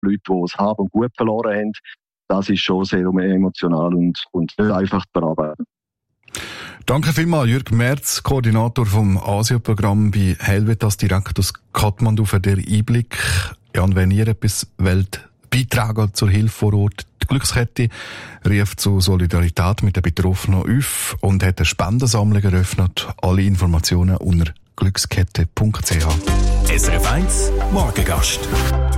Leute, die es haben und gut verloren haben. Das ist schon sehr emotional und nicht einfach zu bearbeiten. Danke vielmals, Jürg Merz, Koordinator vom Asia-Programm bei Helvetas direkt aus Kathmandu für den Einblick. Ja, und wenn ihr etwas wollt, beitragen zur Hilfe vor Ort, die Glückskette rief zu Solidarität mit den Betroffenen auf und hat eine Spendensammlung eröffnet. Alle Informationen unter glückskette.ch. SRF 1 Morgengast.